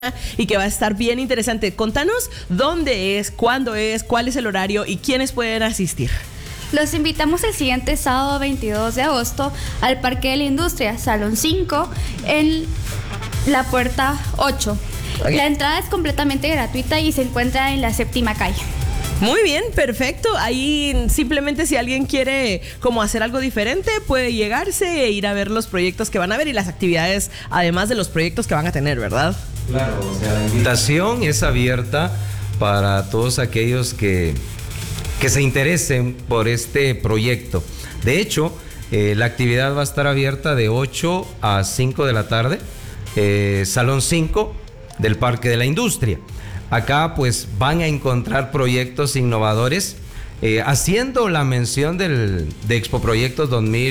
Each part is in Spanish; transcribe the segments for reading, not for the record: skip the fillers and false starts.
y que va a estar bien interesante. Contanos dónde es, cuándo es, cuál es el horario y quiénes pueden asistir. Los invitamos el siguiente sábado 22 de agosto al Parque de la Industria, Salón 5, en la puerta 8. Okay. La entrada es completamente gratuita y se encuentra en la 7ª calle. Muy bien, perfecto. Ahí simplemente si alguien quiere como hacer algo diferente, puede llegarse e ir a ver los proyectos que van a ver y las actividades, además de los proyectos que van a tener, ¿verdad? Claro, o sea, la invitación es abierta para todos aquellos que se interesen por este proyecto. De hecho, la actividad va a estar abierta de 8 a 5 de la tarde, Salón 5 del Parque de la Industria. Acá pues van a encontrar proyectos innovadores, haciendo la mención de Expo Proyectos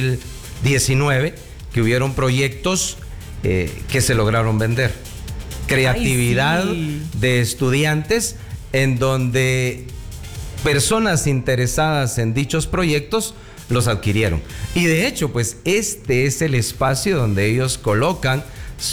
2019, que hubieron proyectos que se lograron vender. Creatividad de estudiantes en donde personas interesadas en dichos proyectos los adquirieron. Y de hecho, pues este es el espacio donde ellos colocan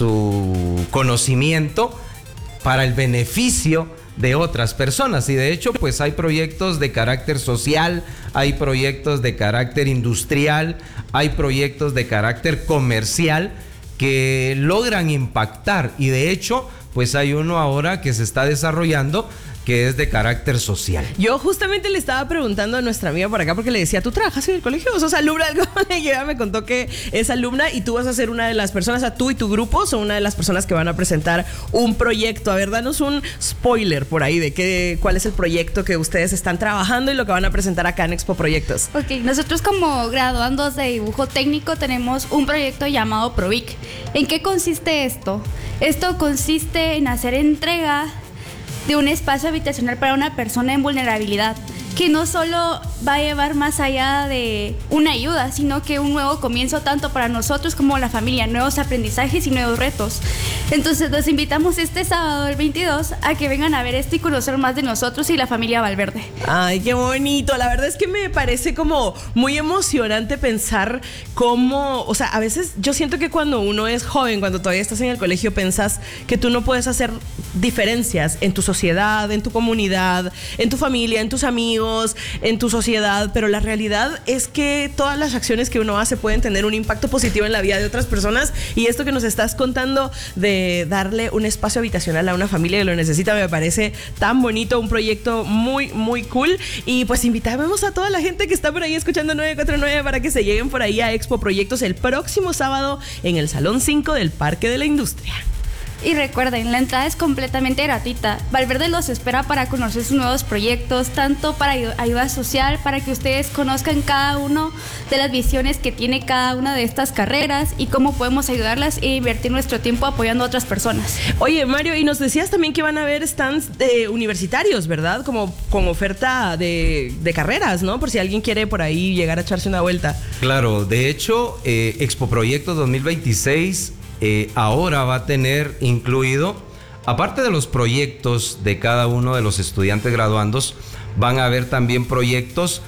su conocimiento para el beneficio de otras personas. Y de hecho, pues hay proyectos de carácter social, hay proyectos de carácter industrial, hay proyectos de carácter comercial que logran impactar. Y de hecho, pues hay uno ahora que se está desarrollando que es de carácter social. Yo justamente le estaba preguntando a nuestra amiga por acá porque le decía, ¿tú trabajas en el colegio? ¿Sos alumna del colegio? Ella me contó que es alumna y tú vas a ser una de las personas, tú y tu grupo son una de las personas que van a presentar un proyecto. A ver, danos un spoiler por ahí de cuál es el proyecto que ustedes están trabajando y lo que van a presentar acá en Expo Proyectos. Ok, nosotros como graduandos de dibujo técnico tenemos un proyecto llamado Provic. ¿En qué consiste esto? Esto consiste en hacer entrega de un espacio habitacional para una persona en vulnerabilidad, que no solo va a llevar más allá de una ayuda, sino que un nuevo comienzo tanto para nosotros como la familia, nuevos aprendizajes y nuevos retos. Entonces los invitamos este sábado, el 22, a que vengan a ver esto y conocer más de nosotros y la familia Valverde. Ay, qué bonito. La verdad es que me parece como muy emocionante pensar cómo, o sea, a veces yo siento que cuando uno es joven, cuando todavía estás en el colegio, pensás que tú no puedes hacer diferencias en tu sociedad, en tu comunidad, en tu familia, en tus amigos, en tu sociedad, pero la realidad es que todas las acciones que uno hace pueden tener un impacto positivo en la vida de otras personas, y esto que nos estás contando de darle un espacio habitacional a una familia que lo necesita me parece tan bonito, un proyecto muy, muy cool. Y pues invitamos a toda la gente que está por ahí escuchando 949 para que se lleguen por ahí a Expo Proyectos el próximo sábado en el Salón 5 del Parque de la Industria. Y recuerden, la entrada es completamente gratuita. Valverde los espera para conocer sus nuevos proyectos, tanto para ayuda social, para que ustedes conozcan cada uno de las visiones que tiene cada una de estas carreras y cómo podemos ayudarlas e invertir nuestro tiempo apoyando a otras personas. Oye, Mario, y nos decías también que van a haber stands universitarios, ¿verdad? Como con oferta de carreras, ¿no? Por si alguien quiere por ahí llegar a echarse una vuelta. Claro, de hecho, Expo Proyectos 2026 ahora va a tener incluido, aparte de los proyectos de cada uno de los estudiantes graduandos, van a haber también proyectos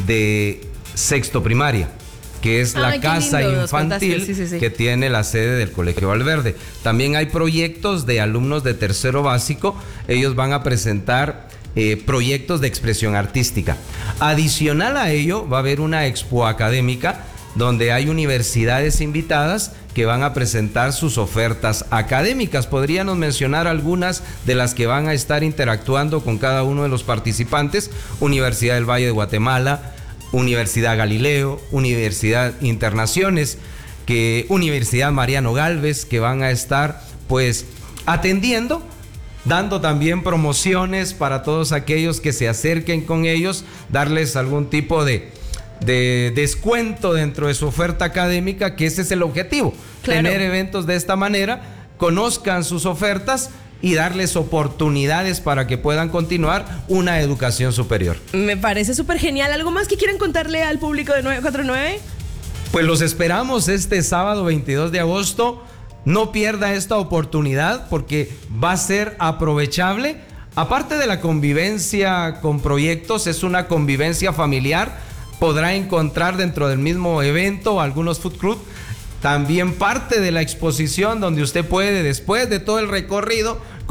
de sexto primaria, que es la casa infantil que tiene la sede del Colegio Valverde. También hay proyectos de alumnos de tercero básico. Ellos van a presentar proyectos de expresión artística. Adicional a ello, va a haber una expo académica donde hay universidades invitadas que van a presentar sus ofertas académicas. Podríamos mencionar algunas de las que van a estar interactuando con cada uno de los participantes: Universidad del Valle de Guatemala, Universidad Galileo, Universidad Internaciones, Universidad Mariano Galvez, que van a estar pues atendiendo, dando también promociones para todos aquellos que se acerquen con ellos, darles algún tipo de descuento dentro de su oferta académica, que ese es el objetivo. Claro. Tener eventos de esta manera, conozcan sus ofertas y darles oportunidades para que puedan continuar una educación superior. Me parece súper genial. ¿Algo más que quieran contarle al público de 949? Pues los esperamos este sábado 22 de agosto. No pierda esta oportunidad porque va a ser aprovechable. Aparte de la convivencia con proyectos, es una convivencia familiar. Podrá encontrar dentro del mismo evento algunos food club también parte de la exposición donde usted puede, después de todo el recorrido,